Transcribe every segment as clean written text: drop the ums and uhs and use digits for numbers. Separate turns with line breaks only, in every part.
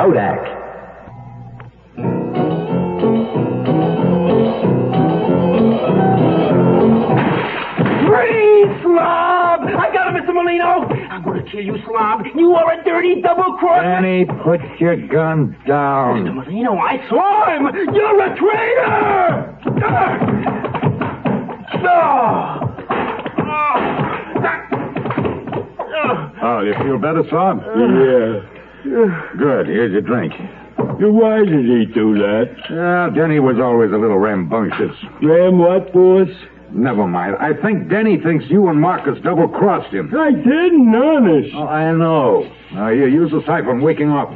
Kodak.
Freeze, slob! I got him, Mr. Molino! I'm going to kill you, slob. You are a dirty double-cross...
Danny, put your gun down.
Mr. Molino, I saw him! You're a traitor!
Oh, you feel better, son?
Yeah.
Good. Here's your drink.
Why did he do that?
Denny was always a little rambunctious.
Ram what, boss?
Never mind. I think Denny thinks you and Marcus double-crossed him.
I didn't, honest.
Oh, I know. Now, here, use the siphon. Waking up.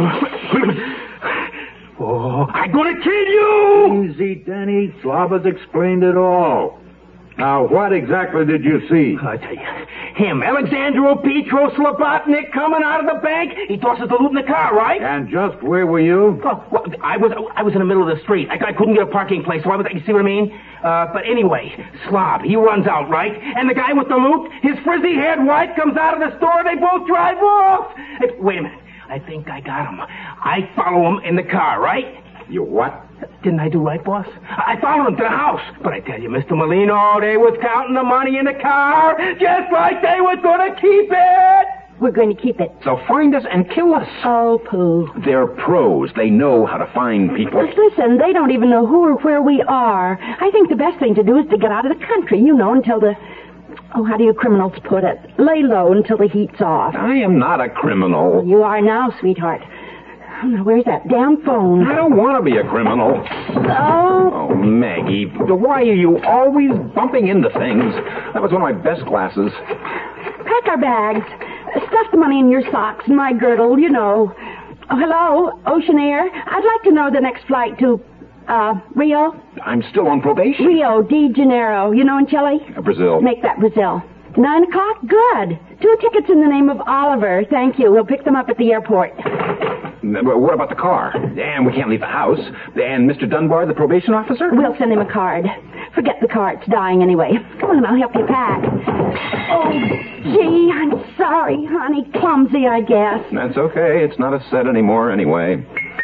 Oh, I'm going to kill you!
Easy, Denny. Slobber's explained it all. Now, what exactly did you see?
I tell you, him, Alexandro Petro Slobotnik, coming out of the bank. He tosses the loot in the car, right?
And just where were you?
Oh, well, I was in the middle of the street. I couldn't get a parking place, so you see what I mean? But anyway, Slob, he runs out, right? And the guy with the loot, his frizzy-haired wife, comes out of the store. They both drive off. Hey, wait a minute. I think I got him. I follow him in the car, right?
You what?
Didn't I do right, boss? I followed him to the house. But I tell you, Mr. Molino, they was counting the money in the car just like they was going to keep it.
We're going to keep it.
So find us and kill us.
Oh, Pooh.
They're pros. They know how to find people.
Just listen, they don't even know who or where we are. I think the best thing to do is to get out of the country, until the... Oh, how do you criminals put it? Lay low until the heat's off.
I am not a criminal.
You are now, sweetheart. Oh, now, where's that damn phone?
I don't want to be a criminal.
Oh.
Oh, Maggie, why are you always bumping into things? That was one of my best glasses.
Pack our bags. Stuff the money in your socks and my girdle, Oh, hello, Ocean Air. I'd like to know the next flight to, Rio.
I'm still on probation.
Rio de Janeiro. In Chile?
Brazil.
Make that Brazil. 9 o'clock? Good. 2 tickets in the name of Oliver. Thank you. We'll pick them up at the airport.
What about the car? And we can't leave the house. And Mr. Dunbar, the probation officer?
We'll send him a card. Forget the car. It's dying anyway. Come on, I'll help you pack. Oh, gee, I'm sorry, honey. Clumsy, I guess.
That's okay. It's not a set anymore anyway.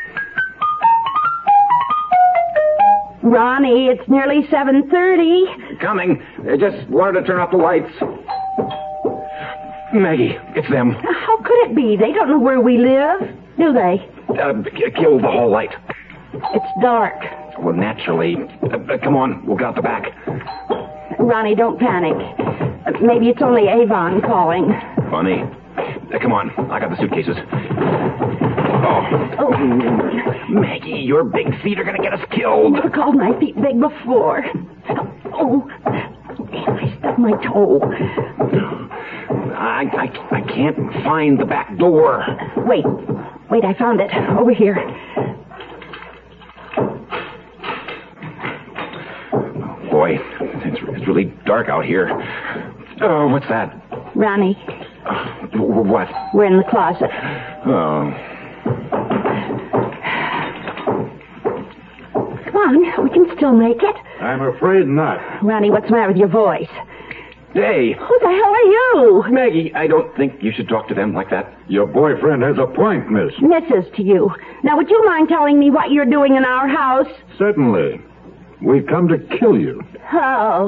Ronnie, it's nearly 7:30.
Coming. Just wanted to turn off the lights. Maggie, it's them.
How could it be? They don't know where we live, do they?
Kill the whole light.
It's dark.
Well, naturally. Come on, we'll get out the back.
Ronnie, don't panic. Maybe it's only Avon calling.
Funny. Come on, I got the suitcases.
Oh.
Maggie, your big feet are going to get us killed.
Never called my feet big before. Oh, I stubbed my toe.
I can't find the back door.
Wait, I found it. Over here.
Boy, it's really dark out here. Oh, what's that?
Ronnie.
What?
We're in the closet.
Oh.
Come on, we can still make it.
I'm afraid not.
Ronnie, what's the matter with your voice?
Hey.
Who the hell are you?
Maggie, I don't think you should talk to them like that.
Your boyfriend has a point, miss.
Mrs. to you. Now, would you mind telling me what you're doing in our house?
Certainly. We've come to kill you.
Oh.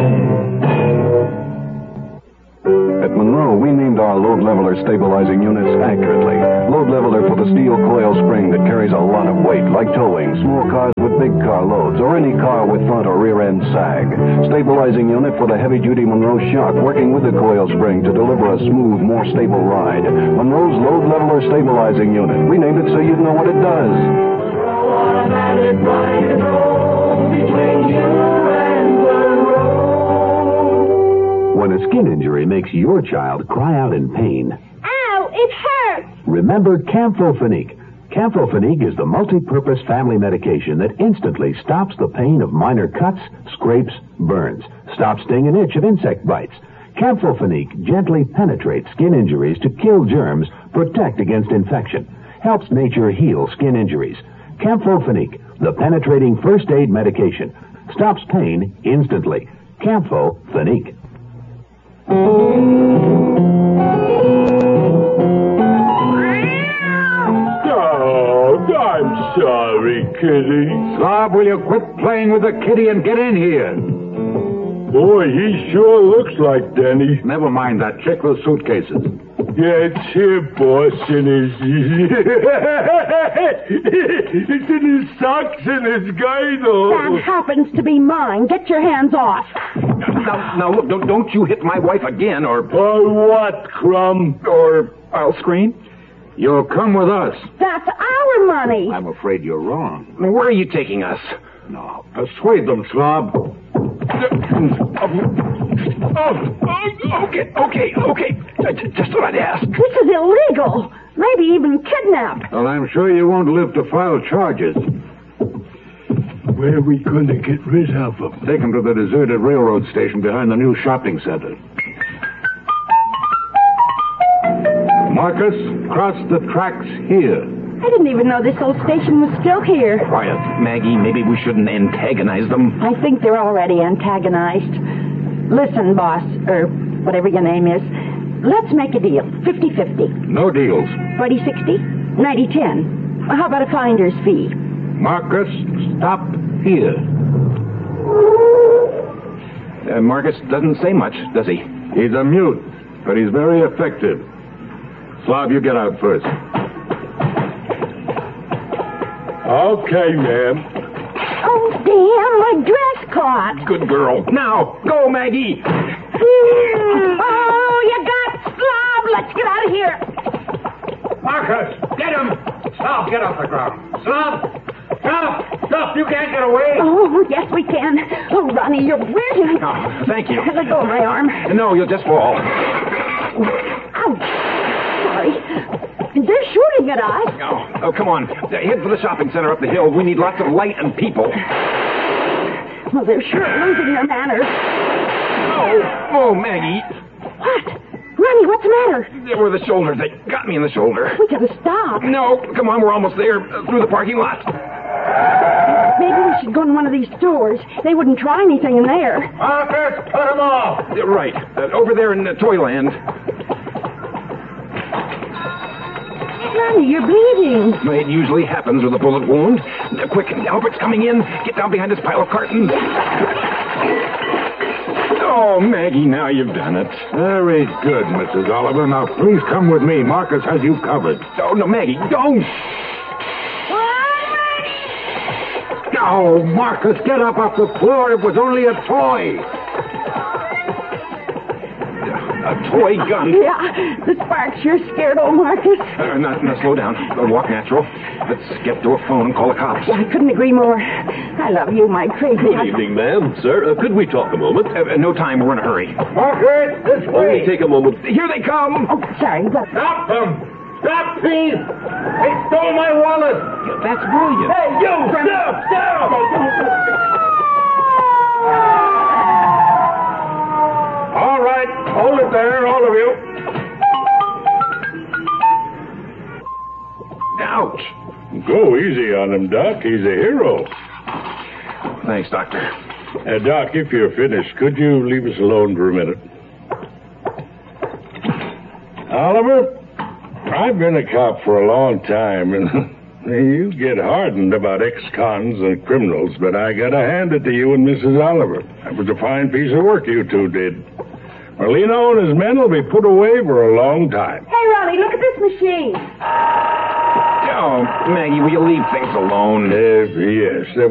At Monroe, we named our load leveler stabilizing units accurately. Load leveler for the steel coil spring that carries a lot of weight, like towing, small cars with big car loads, or any car with front or rear end sag. Stabilizing unit for the heavy-duty Monroe shock, working with the coil spring to deliver a smooth, more stable ride. Monroe's load leveler stabilizing unit. We named it so you'd know what it does. Monroe automatic ride control between you and the road.
When a skin injury makes your child cry out in pain,
Ow, it hurts!
remember Campho-Phenique. Campho-Phenique is the multi-purpose family medication that instantly stops the pain of minor cuts, scrapes, burns, stops sting and itch of insect bites. Campho-Phenique gently penetrates skin injuries to kill germs, protect against infection, helps nature heal skin injuries. Campho-Phenique, the penetrating first aid medication, stops pain instantly. Campho-Phenique.
Oh, sorry, Kitty.
Slob, will you quit playing with the kitty and get in here?
Boy, he sure looks like Denny.
Never mind that. Check those suitcases.
Yeah, it's here, boss, in his... it's in his socks and his girdle.
That happens to be mine. Get your hands off.
Now, look, don't you hit my wife again, or
What, Crumb?
I'll scream.
You'll come with us.
That's our money.
I'm afraid you're wrong.
Where are you taking us?
No, persuade them, Slob.
Okay. Just thought I'd ask.
This is illegal. Maybe even kidnap.
Well, I'm sure you won't live to file charges.
Where are we going to get rid of him?
Take him to the deserted railroad station behind the new shopping center. Marcus, cross the tracks here.
I didn't even know this old station was still here.
Quiet, Maggie. Maybe we shouldn't antagonize them.
I think they're already antagonized. Listen, boss, or whatever your name is. Let's make a deal. 50-50.
No deals.
40-60? 90-10. How about a finder's fee?
Marcus, stop here.
Marcus doesn't say much, does he?
He's a mute, but he's very effective. Slob, you get out first.
Okay, ma'am.
Oh, damn, my dress caught.
Good girl. Now, go, Maggie.
Oh, you got Slob. Let's get out of here.
Marcus, get him! Slob, get off the ground. Slob! Stop! You can't get away!
Oh, yes, we can. Oh, Ronnie, you're brilliant.
Oh, thank you.
Let go of my arm.
No, you'll just fall.
Ouch. Sorry. They're shooting at us.
Oh, come on. Head for the shopping center up the hill. We need lots of light and people.
Well, they're sure losing their manners.
Oh, Maggie.
What? Ronnie, what's the matter?
They were the shoulders. They got me in the shoulder.
We gotta stop.
No, come on. We're almost there. Through the parking lot.
Maybe we should go in one of these stores. They wouldn't try anything in there.
Marcus, cut him off!
Right. Over there in Toyland.
Ronnie, you're bleeding.
It usually happens with a bullet wound. Quick, Albert's coming in. Get down behind this pile of cartons. Oh, Maggie, now you've done it.
Very good, Mrs. Oliver. Now, please come with me. Marcus has you covered.
Oh, no, Maggie, don't.
No, Marcus, get up off the floor. It was only a toy.
A toy gun.
Yeah, the sparks sure scared old Marcus.
Now, slow down. Walk natural. Let's get to a phone and call the cops.
I couldn't agree more. I love you, my crazy
Good
husband.
evening, ma'am. Sir, could we talk a moment?
No time. We're in a hurry.
Marcus, this
Only take a moment.
Here they come.
Oh, sorry.
Stop them! Stop, please! They stole my wallet!
That's brilliant.
Hey, you! Stop! All right, hold it there, all of you.
Ouch.
Go easy on him, Doc. He's a hero.
Thanks, Doctor.
Doc, if you're finished, could you leave us alone for a minute? Oliver, I've been a cop for a long time, and you get hardened about ex-cons and criminals, but I gotta hand it to you and Mrs. Oliver. That was a fine piece of work you two did. Merlino and his men will be put away for a long time.
Hey, Ronnie, look at this machine.
Oh, Maggie, will you leave things alone?
Yes,